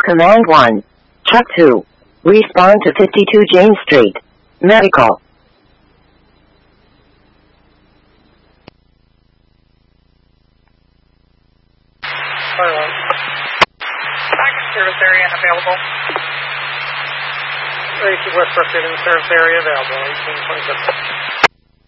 Command 1. Truck 2. Respond to 52 James Street. Medical. Package service area unavailable. 32 West Brookhaven service area available. 1827.